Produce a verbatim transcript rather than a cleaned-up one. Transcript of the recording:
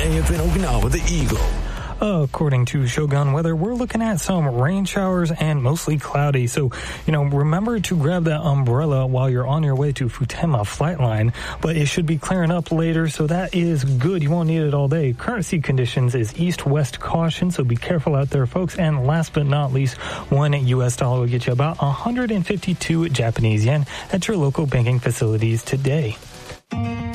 twentieth in Okinawa, the Eagle. According to Shogun Weather, we're looking at some rain showers and mostly cloudy. So, you know, remember to grab that umbrella while you're on your way to Futema flight line. But it should be clearing up later, so that is good. You won't need it all day. Current sea conditions is east-west caution, so be careful out there, folks. And last but not least, one U S dollar will get you about one hundred fifty-two Japanese yen at your local banking facilities today.